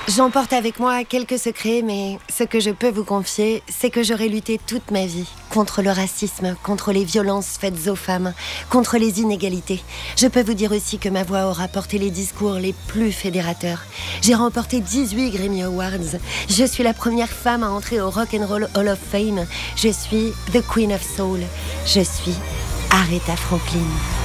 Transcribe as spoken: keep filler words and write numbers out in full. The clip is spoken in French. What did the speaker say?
J'emporte avec moi quelques secrets, mais ce que je peux vous confier, c'est que j'aurais lutté toute ma vie contre le racisme, contre les violences faites aux femmes, contre les inégalités. Je peux vous dire aussi que ma voix aura porté les discours les plus fédérateurs. J'ai remporté dix-huit Grammy Awards. Je suis la première femme à entrer au Rock and Roll Hall of Fame. Je suis The Queen of Soul. Je suis Aretha Franklin.